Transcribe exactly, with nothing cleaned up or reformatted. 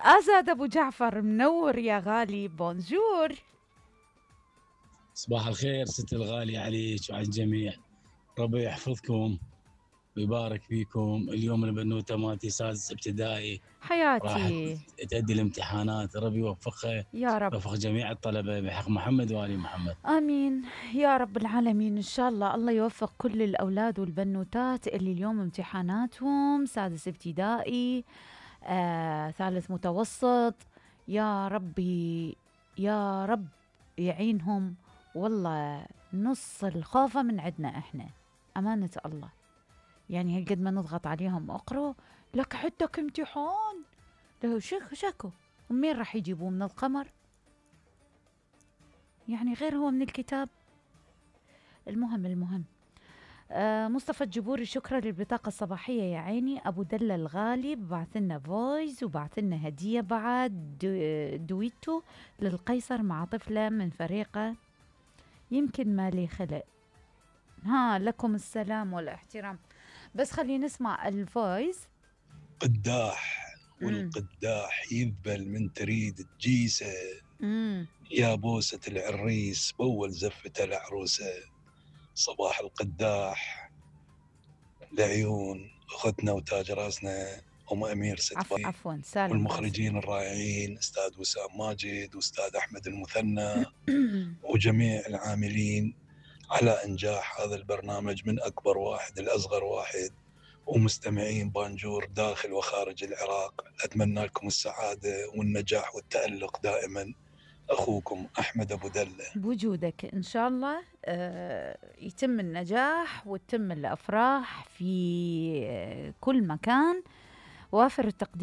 أزاد أبو جعفر منور يا غالي، بونجور. صباح الخير ست الغالية عليك وعلى الجميع، ربي يحفظكم ويبارك فيكم. اليوم البنوتة مالتي سادس ابتدائي راح حياتي تأدي الامتحانات، ربي يوفقها يا رب. ويوفق جميع الطلبة بحق محمد وآل محمد. آمين يا رب العالمين. إن شاء الله الله يوفق كل الأولاد والبنوتات اللي اليوم امتحاناتهم سادس ابتدائي، آه، ثالث متوسط. يا ربي يا رب يعينهم. والله نص الخوفة من عندنا إحنا، أمانة الله. يعني هالقد ما نضغط عليهم اقروا لك حدك امتحان، له شك شكو ومين راح يجيبوه من القمر؟ يعني غير هو من الكتاب. المهم المهم آه مصطفى الجبوري، شكرا للبطاقة الصباحية يا عيني. أبو دلة الغالي بعث لنا فويس وبعث لنا هدية بعد دو دويتو للقيصر مع طفلة من فريقه، يمكن ما لي خلق. ها لكم السلام والاحترام. بس خلينا نسمع الفويس. قداح مم. والقداح يذبل من تريد تجيسه، مم. يا بوسة العريس بول زفة العروسة. صباح القداح لعيون أختنا وتاج راسنا أم أمير عفوا ستباي، عفوا سالم والمخرجين الرائعين أستاذ وسام ماجد وأستاذ أحمد المثنى وجميع العاملين على إنجاح هذا البرنامج من أكبر واحد لأصغر واحد، ومستمعين بانجور داخل وخارج العراق. أتمنى لكم السعادة والنجاح والتألق دائما. أخوكم أحمد أبو دلة. بوجودك إن شاء الله آه يتم النجاح وتتم الأفراح في آه كل مكان. وافر التقدير